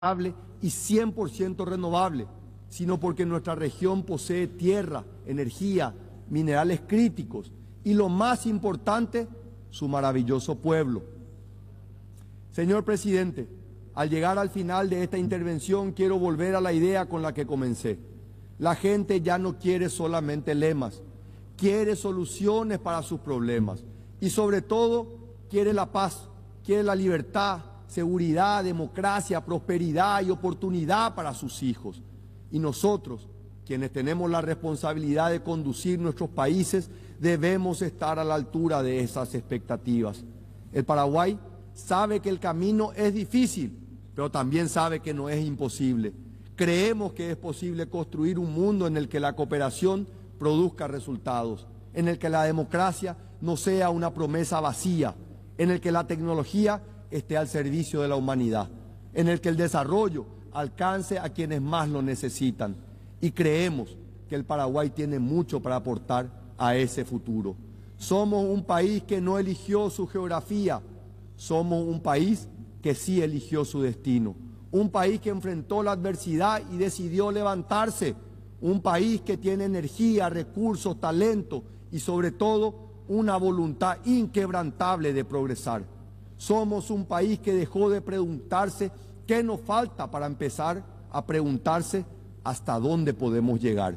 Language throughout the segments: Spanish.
y 100% renovable, sino porque nuestra región posee tierra, energía, minerales críticos y lo más importante, su maravilloso pueblo. Señor presidente, al llegar al final de esta intervención quiero volver a la idea con la que comencé. La gente ya no quiere solamente lemas, quiere soluciones para sus problemas y sobre todo quiere la paz, quiere la libertad, seguridad, democracia, prosperidad y oportunidad para sus hijos. Y nosotros, quienes tenemos la responsabilidad de conducir nuestros países, debemos estar a la altura de esas expectativas. El Paraguay sabe que el camino es difícil, pero también sabe que no es imposible. Creemos que es posible construir un mundo en el que la cooperación produzca resultados, en el que la democracia no sea una promesa vacía, en el que la tecnología esté al servicio de la humanidad, en el que el desarrollo alcance a quienes más lo necesitan. Y creemos que el Paraguay tiene mucho para aportar a ese futuro. Somos un país que no eligió su geografía, somos un país que sí eligió su destino, un país que enfrentó la adversidad y decidió levantarse, un país que tiene energía, recursos, talento y sobre todo una voluntad inquebrantable de progresar. Somos un país que dejó de preguntarse qué nos falta para empezar a preguntarse hasta dónde podemos llegar.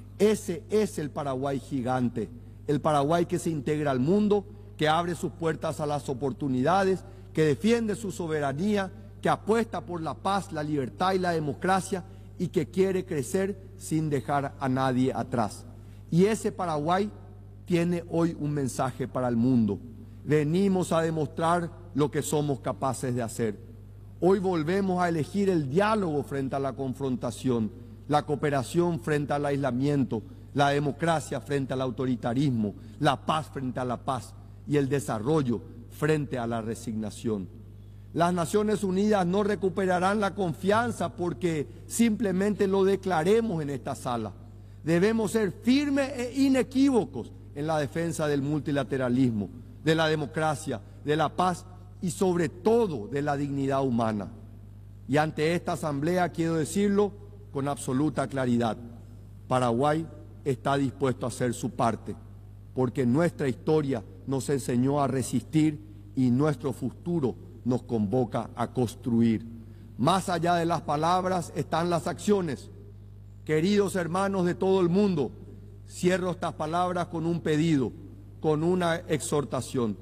Ese es el Paraguay gigante, el Paraguay que se integra al mundo, que abre sus puertas a las oportunidades, que defiende su soberanía, que apuesta por la paz, la libertad y la democracia y que quiere crecer sin dejar a nadie atrás. Y ese Paraguay tiene hoy un mensaje para el mundo. Venimos a demostrar lo que somos capaces de hacer. Hoy volvemos a elegir el diálogo frente a la confrontación, la cooperación frente al aislamiento, la democracia frente al autoritarismo, la paz frente a la paz y el desarrollo frente a la resignación. Las Naciones Unidas no recuperarán la confianza porque simplemente lo declaremos en esta sala. Debemos ser firmes e inequívocos en la defensa del multilateralismo, de la democracia, de la paz y sobre todo de la dignidad humana. Y ante esta asamblea quiero decirlo con absoluta claridad: Paraguay está dispuesto a hacer su parte, porque nuestra historia nos enseñó a resistir y nuestro futuro nos convoca a construir. Más allá de las palabras están las acciones. Queridos hermanos de todo el mundo, cierro estas palabras con un pedido, con una exhortación,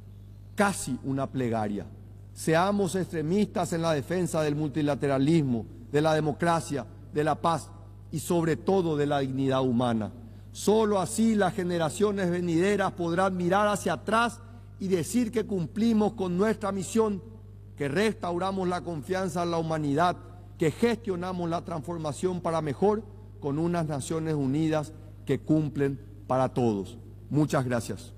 casi una plegaria. Seamos extremistas en la defensa del multilateralismo, de la democracia, de la paz y sobre todo de la dignidad humana. Solo así las generaciones venideras podrán mirar hacia atrás y decir que cumplimos con nuestra misión, que restauramos la confianza en la humanidad, que gestionamos la transformación para mejor con unas Naciones Unidas que cumplen para todos. Muchas gracias.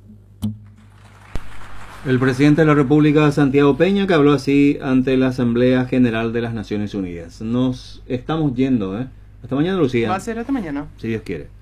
El presidente de la República, Santiago Peña, que habló así ante la Asamblea General de las Naciones Unidas. Nos estamos yendo, ¿eh? Hasta mañana, Lucía. Va a ser hasta mañana. Si Dios quiere.